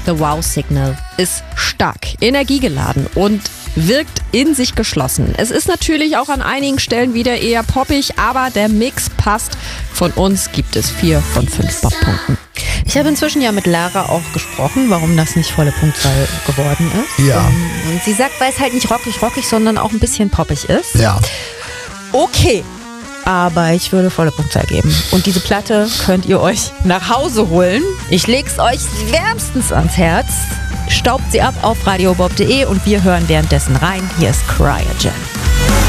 The Wow Signal ist stark, energiegeladen und wirkt in sich geschlossen. Es ist natürlich auch an einigen Stellen wieder eher poppig, aber der Mix passt. Von uns gibt es 4 von 5 Bobpunkten. Ich habe inzwischen ja mit Lara auch gesprochen, warum das nicht volle Punktzahl geworden ist. Ja. Und sie sagt, weil es halt nicht rockig, sondern auch ein bisschen poppig ist. Ja. Okay, aber ich würde volle Punktzahl geben. Und diese Platte könnt ihr euch nach Hause holen. Ich leg's euch wärmstens ans Herz. Staubt sie ab auf radiobob.de und wir hören währenddessen rein. Hier ist Cryogen.